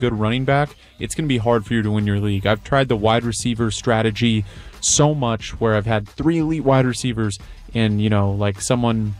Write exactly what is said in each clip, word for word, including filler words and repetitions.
good running back, it's going to be hard for you to win your league. I've tried the wide receiver strategy so much where I've had three elite wide receivers and, you know, like someone,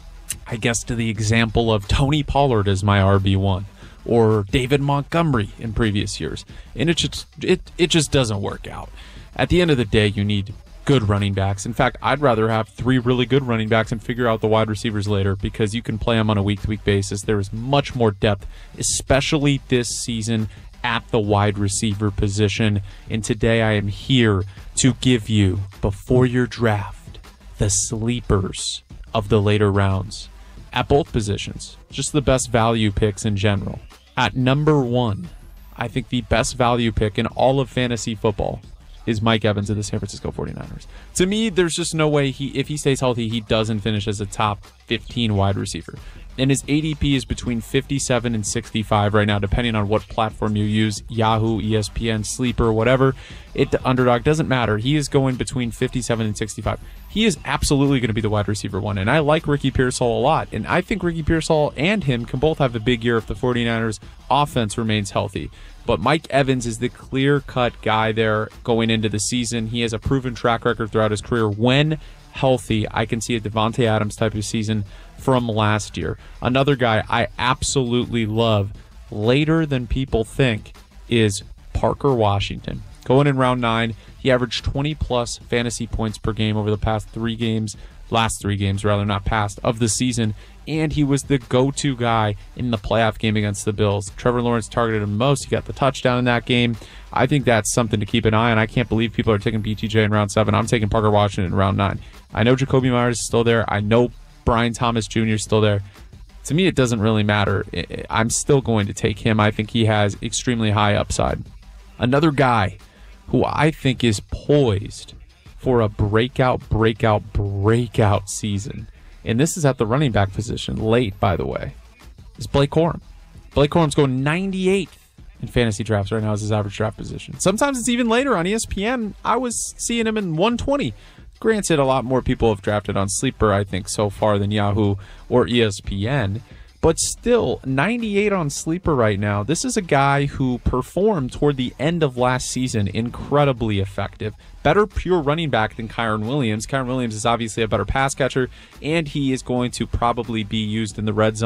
I guess to the example of Tony Pollard as my R B one or David Montgomery in previous years. And it just, it, it just doesn't work out. At the end of the day, you need good running backs. In fact, I'd rather have three really good running backs and figure out the wide receivers later because you can play them on a week-to-week basis. There is much more depth, especially this season at the wide receiver position. And today I am here to give you, before your draft, the sleepers of the later rounds at both positions. Just the best value picks in general. At number one, I think the best value pick in all of fantasy football is Mike Evans of the San Francisco forty-niners. To me, there's just no way he, if he stays healthy, he doesn't finish as a top fifteen wide receiver. And his A D P is between fifty-seven and sixty-five right now, depending on what platform you use, Yahoo, E S P N, Sleeper, whatever. It the Underdog doesn't matter. He is going between fifty-seven and sixty-five. He is absolutely going to be the wide receiver one. And I like Ricky Pearsall a lot. And I think Ricky Pearsall and him can both have a big year if the forty-niners offense remains healthy. But Mike Evans is the clear-cut guy there going into the season. He has a proven track record throughout his career. When healthy, I can see a Devontae Adams type of season from last year. Another guy I absolutely love, later than people think, is Parker Washington. Going in round nine, he averaged twenty plus fantasy points per game over the past three games, last three games rather, not past, of the season. And he was the go-to guy in the playoff game against the Bills. Trevor Lawrence targeted him most. He got the touchdown in that game. I think that's something to keep an eye on. I can't believe people are taking B T J in round seven. I'm taking Parker Washington in round nine. I know Jacoby Myers is still there. I know Brian Thomas Junior is still there. To me, it doesn't really matter. I'm still going to take him. I think he has extremely high upside. Another guy who I think is poised for a breakout, breakout, breakout season, and this is at the running back position, late, by the way, is Blake Corum. Blake Corum's going ninety-eighth in fantasy drafts right now as his average draft position. Sometimes it's even later on E S P N. I was seeing him in one twenty. Granted, a lot more people have drafted on Sleeper, I think, so far than Yahoo or E S P N. But still, ninety-eight on Sleeper right now. This is a guy who performed toward the end of last season incredibly effective. Better pure running back than Kyron Williams. Kyron Williams is obviously a better pass catcher, and he is going to probably be used in the red zone